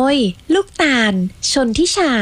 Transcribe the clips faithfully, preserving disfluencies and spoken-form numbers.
ยลูกตาลชนทิชา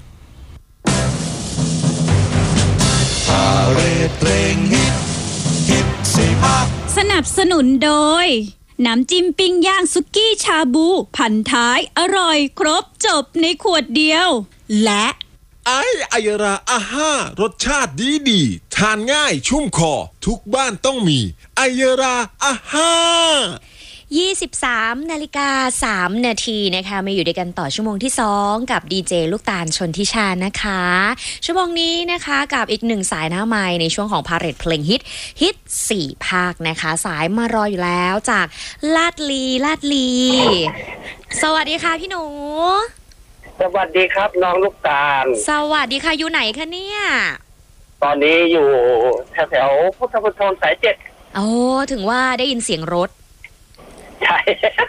พาเรดเพลงฮิตฮิตสี่ภาคสนับสนุนโดยน้ำจิ้มปิ้งย่างสุกี้ชาบูพันท้ายอร่อยครบจบในขวดเดียวและไอไอยราอาห้ารสชาติดีดีทานง่ายชุ่มคอทุกบ้านต้องมีไอยราอาห้ายี่สิบสามนาฬิกาสามนาทีนะคะมาอยู่ด้วยกันต่อชั่วโมงที่สองกับดีเจลูกตาลชนทิชานะคะชั่วโมงนี้นะคะกับอีกหนึ่งสายหน้าไมค์ในช่วงของพาเรดเพลงฮิตฮิตสี่ภาคนะคะสายมารออยู่แล้วจากลาดลีลาดลีสวัสดีค่ะพี่หนูสวัสดีครับน้องลูกตาลสวัสดีค่ะอยู่ไหนคะเนี่ยตอนนี้อยู่แถวๆพุทธมณฑลสายเจ็ดโอ้ถึงว่าได้ยินเสียงรถใช่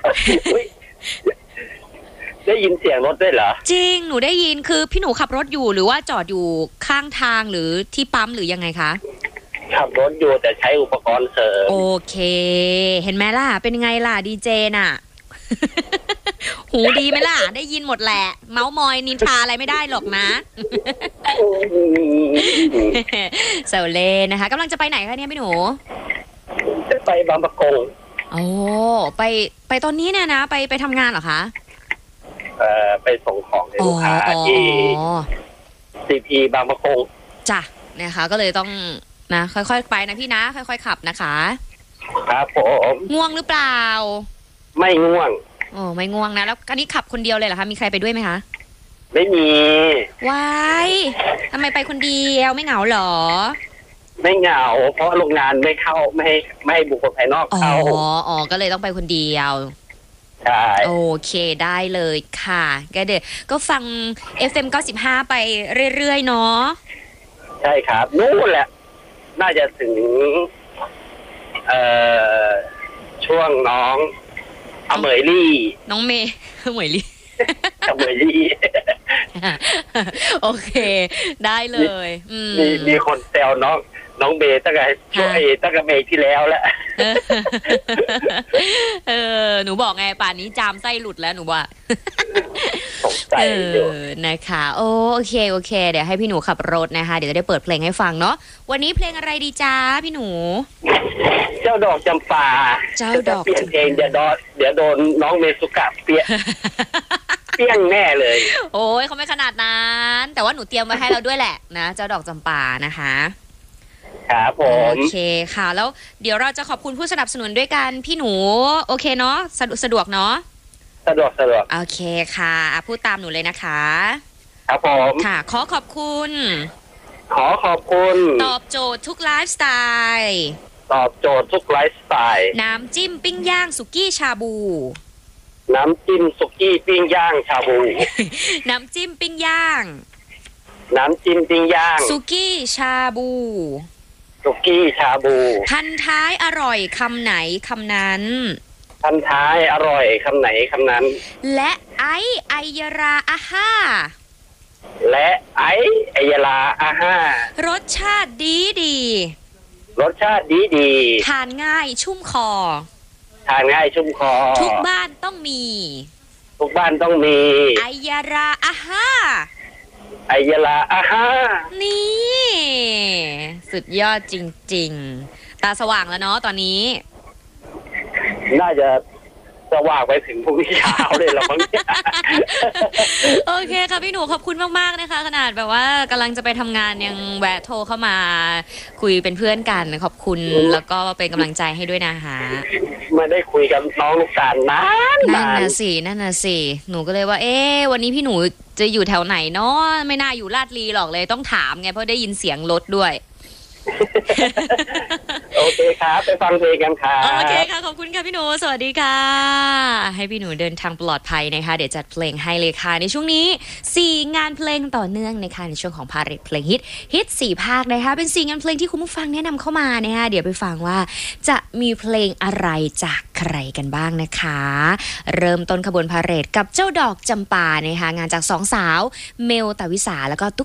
ได้ยินเสียงรถด้วยเหรอจริงหนูได้ยินคือพี่หนูขับรถอยู่หรือว่าจอดอยู่ข้างทางหรือที่ปั๊มหรือยังไงคะขับรถอยู่แต่ใช้อุปกรณ์เสริมโอเคเห็นไหมล่ะเป็นไงล่ะดีเจน่ะ หูดีไหมล่ะได้ยินหมดแหละเมาส์มอยนินทาอะไรไม่ได้หรอกนะเซลเล่นะคะกำลังจะไปไหนคะเนี่ยพี่หนูจะไปบางปะกงโอ้ไปไปตอนนี้เนี่ยนะไปไปทำงานเหรอคะเอ่อไปส่งของให้ลูกค้าที่ซีพีบางปะกงจ้ะนะคะก็เลยต้องนะค่อยๆไปนะพี่นะค่อยๆขับนะคะครับผมง่วงหรือเปล่าไม่ง่วงโอ้ไม่ง่วงนะแล้วอันนี้ขับคนเดียวเลยเหรอคะมีใครไปด้วยไหมคะไม่มีว้ายทำไมไปคนเดียวไม่เหงาหรอไม่เหงาเพราะโรงงานไม่เข้าไม่ให้ไม่ให้บุคคลภายนอกเข้าอ๋ออ๋อก็เลยต้องไปคนเดียวใช่โอเคได้เลยค่ะก็เดี๋ยวก็ฟัง เอฟ เอ็ม เก้าสิบห้าไปเรื่อยๆเนาะใช่ครับนู่นแหละน่าจะถึงเอ่อช่วงน้องอเมยลี่น้องเมย์อเมยลี่อเมยลี่โอเคได้เลยมีมีคนแซวน้องน้องเบย์ตั้งแต่ช่วยตั้งแต่เมย์ที่แล้วแหละเออหนูบอกไงป่านนี้จามไส้หลุดแล้วหนูว่าสงสัยอยู่นะคะโอเคโอเคเดี๋ยวให้พี่หนูขับรถนะคะเดี๋ยวจะได้เปิดเพลงให้ฟังเนาะวันนี้เพลงอะไรดีจ้าพี่หนูเจ้าดอกจำปาเจ้าดอกเปลี่ยนเพลงเดี๋ยวโดนเดี๋ยวโดนน้องเมสุกะเปียเปี้ยงแน่เลยโอ้ยเขาไม่ขนาดนั้นแต่ว่าหนูเตรียมไว้ให้เราด้วยแหละนะเจ้าดอกจำปานะคะครับผมโอเคค่ะแล้วเดี๋ยวเราจะขอบคุณผู้สนับสนุนด้วยกันพี่หนูโอเคเนาะสะดวกสะดวกเนาะสะดวกสะดวกโอเคค่ะพูดตามหนูเลยนะคะครับผมค่ะขอขอบคุณขอขอบคุณตอบโจทย์ทุกไลฟ์สไตล์ตอบโจทย์ทุกไลฟ์สไตล์น้ำจิ้มปิ้งย่างสุกี้ชาบูน้ำจิ้มสุกี้ปิ้งย่างชาบูน้ำจิ้มปิ้งย่างน้ำจิ้มปิ้งย่างสุกี้ชาบูสุกี้ชาบูพันท้ายอร่อยคำไหนคำนั้นพันท้ายอร่อยคำไหนคำนั้นและไอไอยราอาห้าและไอไอยราอาห้ารสชาติดีดีรสชาติดีดีทานง่ายชุ่มคอทานง่ายชุ่มคอทุกบ้านต้องมีทุกบ้านต้องมีไอยราอาห้าไอยราอาห้านี่สุดยอดจริงๆตาสว่างแล้วเนาะตอนนี้น่าจะสว่างไปถึงพรุ่งนี้เช้าเลยละมั้งโอเคค่ะพี่หนูขอบคุณมากๆนะคะขนาดแบบว่ากำลังจะไปทำงานยังแวะโทรเข้ามาคุยเป็นเพื่อนกันขอบคุณแล้วก็เป็นกำลังใจให้ด้วยนะคะไม่ได้คุยกับน้องลูกตาลนานนั่นน่ะสินั่นน่ะสิหนูก็เลยว่าเอ๊ะวันนี้พี่หนูจะอยู่แถวไหนเนาะไม่น่าอยู่ลาดลีหรอกเลยต้องถามไงเพราะได้ยินเสียงรถด้วยโอเคครับไปฟังเพลงกันค่ะโอเคค่ะขอบคุณค่ะพี่หนูสวัสดีค่ะให้พี่หนูเดินทางปลอดภัยนะคะเดี๋ยวจัดเพลงให้เลยค่ะในช่วงนี้สี่งานเพลงต่อเนื่องนะคะในช่วงของพาเรดเพลงฮิตฮิตสี่ภาคนะคะเป็นสี่งานเพลงที่คุณผู้ฟังแนะนำเข้ามานะคะเดี๋ยวไปฟังว่าจะมีเพลงอะไรจากใครกันบ้างนะคะเริ่มต้นขบวนพาเรดกับเจ้าดอกจำปานะคะงานจากสองสาวเมลตาวิสาแล้วก็